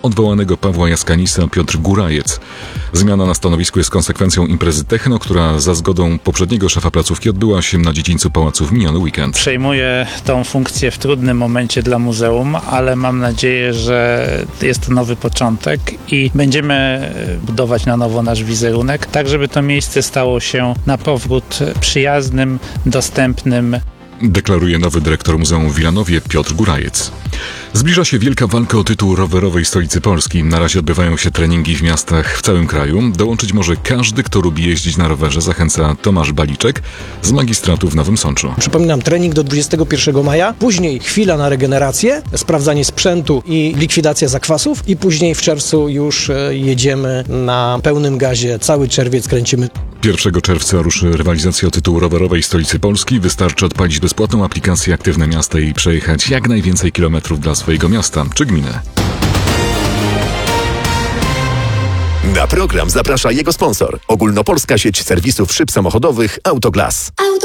odwołanego Pawła Jaskanisa Piotr Gurajec. Zmiana na stanowisku jest konsekwencją imprezy techno, która za zgodą poprzedniego szefa placówki odbyła się na dziedzińcu pałacu w miniony weekend. Przejmuję tą funkcję w trudnym momencie dla muzeum, ale mam nadzieję, że jest to nowy początek i będziemy budować na nowo nasz wizerunek, tak żeby to miejsce stało się na powrót przyjaznym, dostępnym. Deklaruje nowy dyrektor Muzeum w Wilanowie Piotr Gurajec. Zbliża się wielka walka o tytuł rowerowej stolicy Polski. Na razie odbywają się treningi w miastach w całym kraju. Dołączyć może każdy, kto lubi jeździć na rowerze, zachęca Tomasz Baliczek z magistratu w Nowym Sączu. Przypominam, trening do 21 maja, później chwila na regenerację, sprawdzanie sprzętu i likwidacja zakwasów i później w czerwcu już jedziemy na pełnym gazie. Cały czerwiec kręcimy. 1 czerwca ruszy rywalizacja o tytuł rowerowej stolicy Polski. Wystarczy odpalić bezpłatną aplikację Aktywne Miasto i przejechać jak najwięcej kilometrów dla swojego miasta czy gminy. Na program zaprasza jego sponsor. Ogólnopolska sieć serwisów szyb samochodowych Autoglas.